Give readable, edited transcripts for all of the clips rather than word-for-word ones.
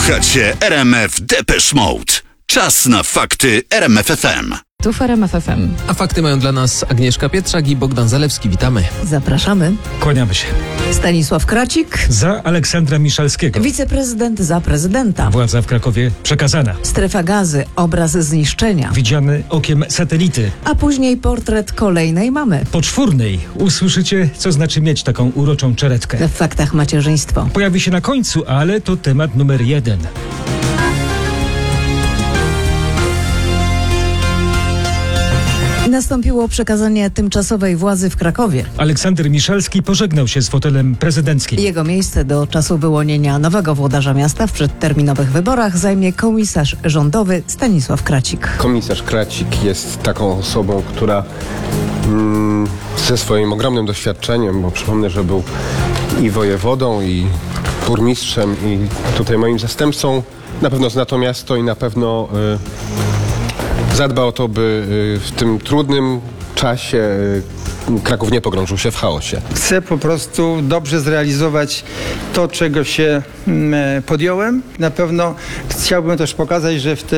Słuchacie RMF Depeche Mode. Czas na fakty RMF FM. Tu w RMF FM. A fakty mają dla nas Agnieszka Pietrzak i Bogdan Zalewski. Witamy. Zapraszamy. Kłaniamy się. Stanisław Kracik. Za Aleksandra Miszalskiego. Wiceprezydent za prezydenta. Władza w Krakowie przekazana. Strefa Gazy. Obraz zniszczenia. Widziany okiem satelity. A później portret kolejnej mamy. Po czwórnej usłyszycie, co znaczy mieć taką uroczą czeretkę. W faktach macierzyństwo. Pojawi się na końcu, ale to temat numer 1. Nastąpiło przekazanie tymczasowej władzy w Krakowie. Aleksander Miszalski pożegnał się z fotelem prezydenckim. Jego miejsce do czasu wyłonienia nowego włodarza miasta w przedterminowych wyborach zajmie komisarz rządowy Stanisław Kracik. Komisarz Kracik jest taką osobą, która ze swoim ogromnym doświadczeniem, bo przypomnę, że był i wojewodą, i burmistrzem, i tutaj moim zastępcą, na pewno zna to miasto i na pewno zadba o to, by w tym trudnym czasie Kraków nie pogrążył się w chaosie. Chcę po prostu dobrze zrealizować to, czego się podjąłem. Na pewno chciałbym też pokazać, że w te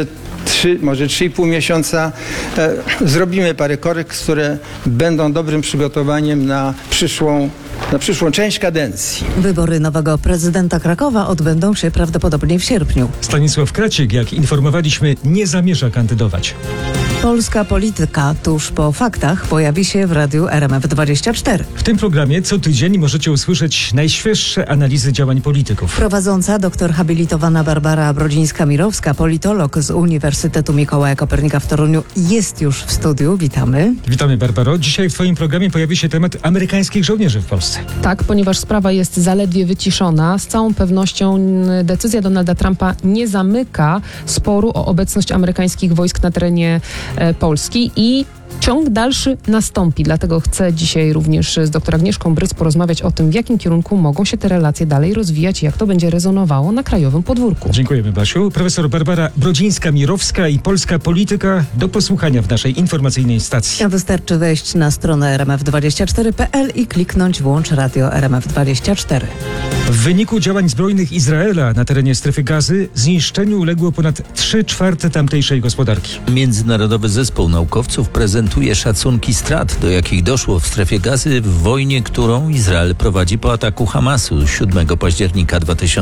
3,5 miesiąca zrobimy parę korekt, które będą dobrym przygotowaniem na przyszłą część kadencji. Wybory nowego prezydenta Krakowa odbędą się prawdopodobnie w sierpniu. Stanisław Kracik, jak informowaliśmy, nie zamierza kandydować. Polska polityka tuż po faktach pojawi się w radiu RMF24. W tym programie co tydzień możecie usłyszeć najświeższe analizy działań polityków. Prowadząca doktor habilitowana Barbara Brodzińska-Mirowska, politolog z Uniwersytetu Mikołaja Kopernika w Toruniu, jest już w studiu. Witamy. Witamy, Barbaro. Dzisiaj w twoim programie pojawi się temat amerykańskich żołnierzy w Polsce. Tak, ponieważ sprawa jest zaledwie wyciszona. Z całą pewnością decyzja Donalda Trumpa nie zamyka sporu o obecność amerykańskich wojsk na terenie Polski i ciąg dalszy nastąpi. Dlatego chcę dzisiaj również z dr Agnieszką Bryc porozmawiać o tym, w jakim kierunku mogą się te relacje dalej rozwijać i jak to będzie rezonowało na krajowym podwórku. Dziękujemy, Basiu. Profesor Barbara Brodzińska-Mirowska i Polska Polityka do posłuchania w naszej informacyjnej stacji. A wystarczy wejść na stronę rmf24.pl i kliknąć Włącz Radio RMF24. W wyniku działań zbrojnych Izraela na terenie strefy Gazy zniszczeniu uległo ponad 3/4 tamtejszej gospodarki. Międzynarodowy zespół naukowców prezentuje szacunki strat, do jakich doszło w strefie Gazy w wojnie, którą Izrael prowadzi po ataku Hamasu 7 października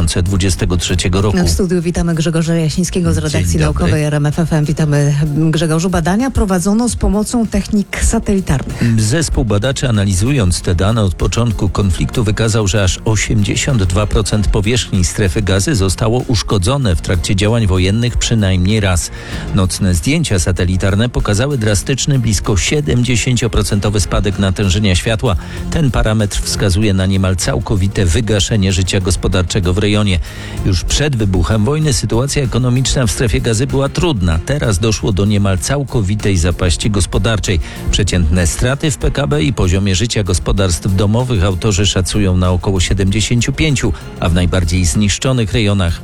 2023 roku. W studiu witamy Grzegorza Jasińskiego z redakcji naukowej RMF FM. Witamy, Grzegorzu. Badania prowadzono z pomocą technik satelitarnych. Zespół badaczy, analizując te dane od początku konfliktu, wykazał, że aż 82% powierzchni strefy Gazy zostało uszkodzone w trakcie działań wojennych przynajmniej raz. Nocne zdjęcia satelitarne pokazały drastyczny, blisko 70% spadek natężenia światła. Ten parametr wskazuje na niemal całkowite wygaszenie życia gospodarczego w rejonie. Już przed wybuchem wojny sytuacja ekonomiczna w strefie Gazy była trudna. Teraz doszło do niemal całkowitej zapaści gospodarczej. Przeciętne straty w PKB i poziomie życia gospodarstw domowych autorzy szacują na około 75%, a w najbardziej zniszczonych rejonach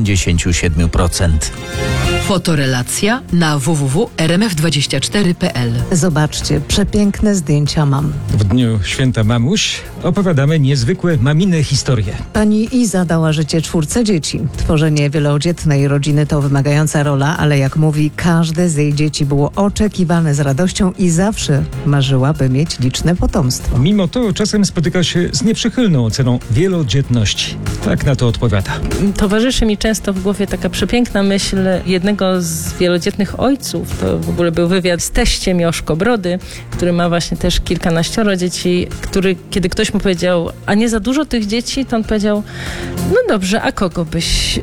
97%. Fotorelacja na www.rmf24.pl. Zobaczcie, przepiękne zdjęcia mam. W dniu święta mamuś opowiadamy niezwykłe mamine historie. Pani Iza dała życie 4 dzieci. Tworzenie wielodzietnej rodziny to wymagająca rola, ale jak mówi, każde z jej dzieci było oczekiwane z radością i zawsze marzyła, by mieć liczne potomstwo. Mimo to czasem spotyka się z nieprzychylną oceną wielodzietności. Tak na to odpowiada. Towarzyszy mi często w głowie taka przepiękna myśl jednego z wielodzietnych ojców. To w ogóle był wywiad z teściem Joszko Brody, który ma właśnie też kilkanaścioro dzieci, kiedy ktoś mu powiedział, a nie za dużo tych dzieci, to on powiedział, no dobrze, a kogo byś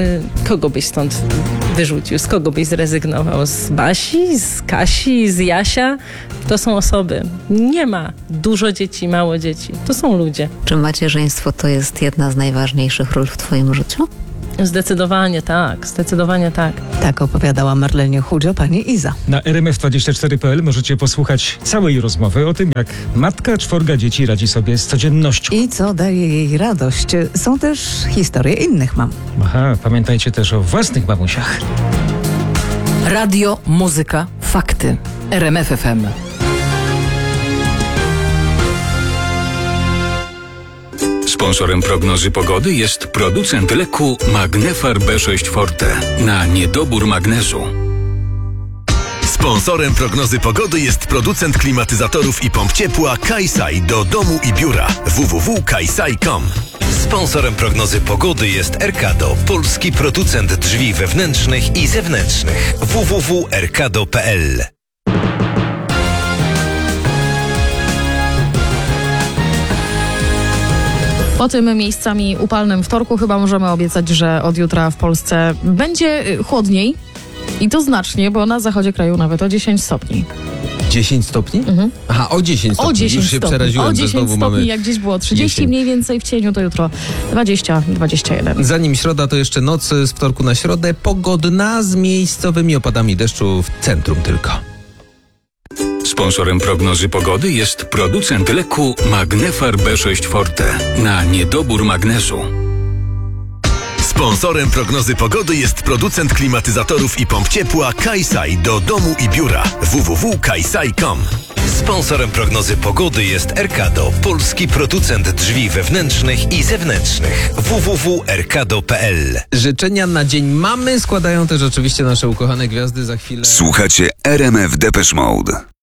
stąd wyrzucił? Z kogo byś zrezygnował? Z Basi, z Kasi, z Jasia? To są osoby. Nie ma dużo dzieci, mało dzieci. To są ludzie. Czy macierzyństwo to jest jedna z najważniejszych ról w twoim życiu? Zdecydowanie tak, zdecydowanie tak. Tak opowiadała Marlenie Chudzio pani Iza. Na rmf24.pl możecie posłuchać całej rozmowy o tym, jak matka 4 dzieci radzi sobie z codziennością. I co daje jej radość. Są też historie innych mam. Aha, pamiętajcie też o własnych mamusiach. Radio, muzyka, fakty. RMF FM. Sponsorem prognozy pogody jest producent leku Magnefar B6 Forte na niedobór magnezu. Sponsorem prognozy pogody jest producent klimatyzatorów i pomp ciepła Kaisai do domu i biura www.kaisai.com. Sponsorem prognozy pogody jest Erkado, polski producent drzwi wewnętrznych i zewnętrznych www.erkado.pl. Po tym miejscami upalnym wtorku chyba możemy obiecać, że od jutra w Polsce będzie chłodniej i to znacznie, bo na zachodzie kraju nawet o 10 stopni. 10 stopni? Mhm. Aha, o 10 stopni. O 10 Już się stopni. przeraziłem, O że 10 znowu stopni, mamy jak gdzieś było 30 jesień. mniej więcej w cieniu, to jutro 20-21. Zanim środa, to jeszcze noc z wtorku na środę pogodna z miejscowymi opadami deszczu w centrum tylko. Sponsorem prognozy pogody jest producent leku Magnefar B6 Forte na niedobór magnezu. Sponsorem prognozy pogody jest producent klimatyzatorów i pomp ciepła Kaisai do domu i biura www.kaisai.com. Sponsorem prognozy pogody jest Erkado, polski producent drzwi wewnętrznych i zewnętrznych www.erkado.pl. Życzenia na Dzień Mamy składają też oczywiście nasze ukochane gwiazdy za chwilę. Słuchacie RMF Depeche Mode.